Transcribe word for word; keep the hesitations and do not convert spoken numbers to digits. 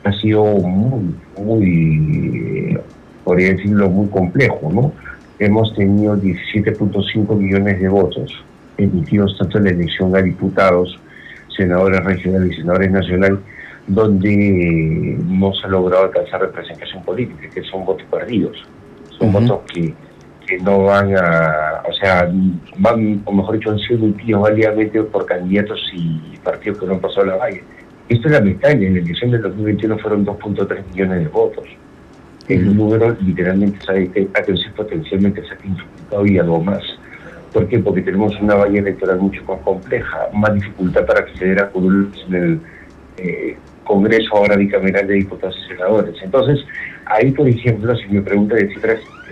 ha sido muy, muy, podría decirlo, muy complejo, ¿no? Hemos tenido diecisiete punto cinco millones de votos emitidos tanto en la elección a diputados, senadores regionales y senadores nacionales, donde no se ha logrado alcanzar representación política, que son votos perdidos, son Ujú. votos que, que no van a, o sea, van, o mejor dicho, han sido emitidos válidamente por candidatos y partidos que no han pasado la valla. Esto es lamentable. En la elección del dos mil veintiuno fueron dos punto tres millones de votos. El Ujú. número literalmente sabe que ha crecido potencialmente, se ha multiplicado y algo más. ¿Por qué? Porque tenemos una valla electoral mucho más compleja, más dificultad para acceder a curules en el eh, Congreso ahora bicameral de diputados y senadores. Entonces, ahí, por ejemplo, si me pregunta de cifras